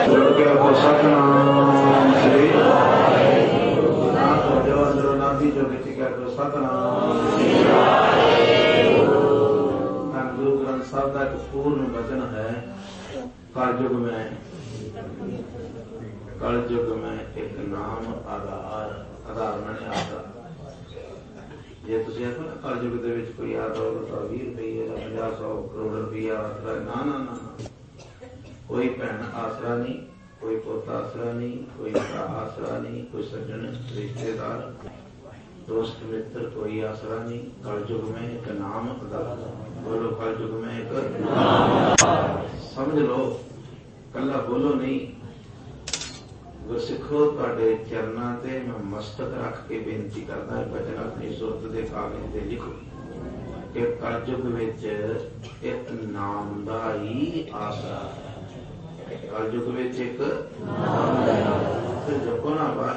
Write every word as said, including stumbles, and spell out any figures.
ਜੁੜ ਕੇ ਆਖੋ ਸਤਿਨਾਮ ਸ੍ਰੀ ਨਾ ਤੁਹਾਡੇ ਅੰਦਰੋਂ ਨਾਭੀ ਜੋ ਵਿੱਚ ਕੇ ਆਖੋ ਸਤਿਨਾਮ ਸ੍ਰੀ ਧੰਨ ਗੁਰੂ ਗ੍ਰੰਥ ਸਾਹਿਬ ਦਾ ਇੱਕ ਪੂਰਨ ਵਚਨ ਹੈ। कलयुग में कलयुग में एक नाम आधार आधार मैंने आधार जे तुसीं आखो ना कलयुग दे विच कोई आ दौलत बीस रुपये पचास सौ करोड़ रुपया आसरा ना ना ना कोई भैन आसरा नहीं कोई पोता आसरा नहीं कोई भरा आसरा नहीं कोई सज्जन रिश्तेदार दोस्त मित्र कोई आसरा नहीं। कलयुग में एक नाम आधार बोलो कलयुग में एक नाम समझ लो कला बोलो नहीं। गुरसिखो तुहाडे चरनां ते मैं मस्तक रख के बेनती करदा बचन अपनी सुरत दे कागज ते लिखो कि कलयुग विच एक नाम दा ही आसरा है। कलयुग विच एक